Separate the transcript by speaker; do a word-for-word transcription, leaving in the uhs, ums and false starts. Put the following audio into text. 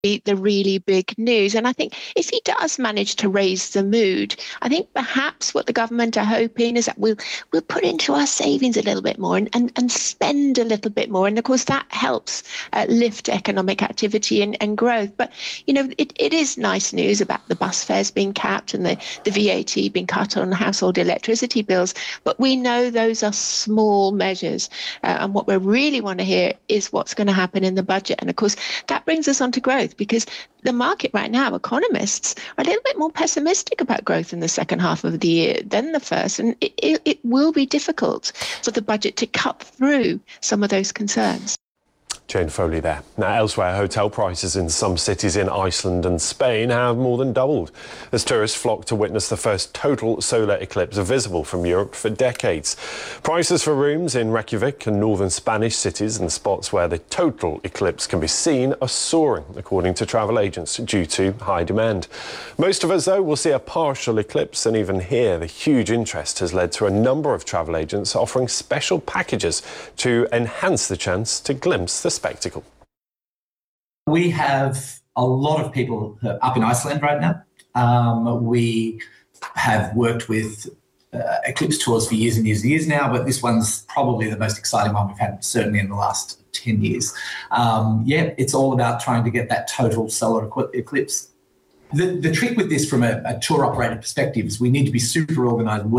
Speaker 1: the really big news. And I think if he does manage to raise the mood, I think perhaps what the government are hoping is that we'll we'll put into our savings a little bit more and, and, and spend a little bit more. And of course, that helps uh, lift economic activity and, and growth. But, you know, it, it is nice news about the bus fares being capped and the, the V A T being cut on household electricity bills. But we know those are small measures. Uh, and what we really want to hear is what's going to happen in the budget. And of course, that brings us on to growth, because the market right now, economists are a little bit more pessimistic about growth in the second half of the year than the first. And it, it, it will be difficult for the budget to cut through some of those concerns.
Speaker 2: Jane Foley there. Now, elsewhere, hotel prices in some cities in Iceland and Spain have more than doubled as tourists flock to witness the first total solar eclipse visible from Europe for decades. Prices for rooms in Reykjavik and northern Spanish cities and spots where the total eclipse can be seen are soaring, according to travel agents, due to high demand. Most of us, though, will see a partial eclipse, and even here, the huge interest has led to a number of travel agents offering special packages to enhance the chance to glimpse the spectacle.
Speaker 3: We have a lot of people up in Iceland right now. Um, we have worked with uh, eclipse tours for years and years and years now, but this one's probably the most exciting one we've had, certainly in the last ten years. Um, yeah, it's all about trying to get that total solar eclipse. The, the trick with this from a, a tour operator perspective is we need to be super organised.